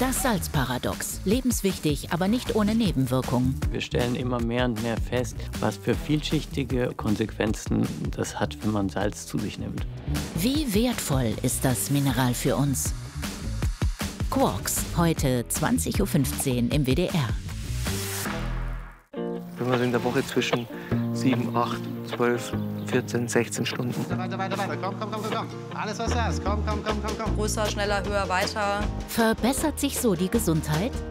Das Salzparadox. Lebenswichtig, aber nicht ohne Nebenwirkungen. Wir stellen immer mehr und mehr fest, was für vielschichtige Konsequenzen das hat, wenn man Salz zu sich nimmt. Wie wertvoll ist das Mineral für uns? Quarks, heute 20:15 Uhr im WDR. Wenn man so in der Woche zwischen 7, 8, 12, 14, 16 Stunden. Weiter. Komm. Alles, was du hast. Komm. Größer, schneller, höher, weiter. Verbessert sich so die Gesundheit?